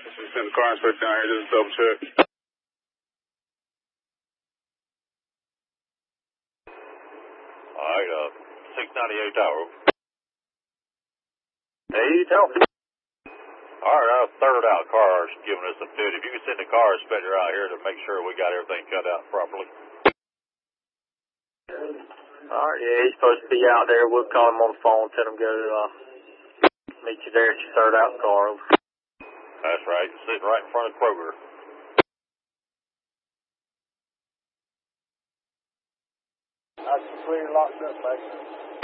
Just send the car inspector down here, just double check. Alright, 698 Tower. Hey, you tell me. Alright, I'll third out cars giving us a fit. If you can send the car inspector out here to make sure we got everything cut out properly. Alright, yeah, he's supposed to be out there. We'll call him on the phone, tell him go meet you there at your third out car. That's right, sitting right in front of Kroger. That's completely locked up, mate.